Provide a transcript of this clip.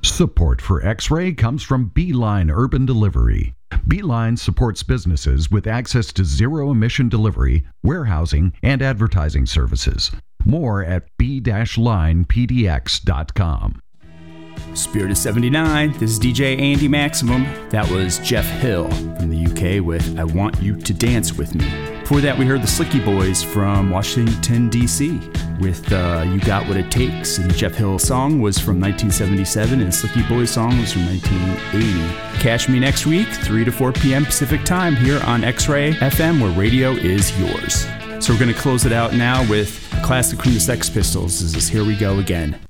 Support for X-Ray comes from Beeline Urban Delivery. Beeline supports businesses with access to zero-emission delivery, warehousing, and advertising services. More at b-linepdx.com. Spirit of 79, this is DJ Andy Maximum. That was Jeff Hill from the UK with I Want You to Dance With Me. Before that, we heard the Slicky Boys from Washington, D.C. with You Got What It Takes. And the Jeff Hill song was from 1977, and the Slicky Boys song was from 1980. Catch me next week, 3 to 4 p.m. Pacific time here on X-Ray FM, where radio is yours. So we're going to close it out now with a classic from the Sex Pistols. This is Here We Go Again.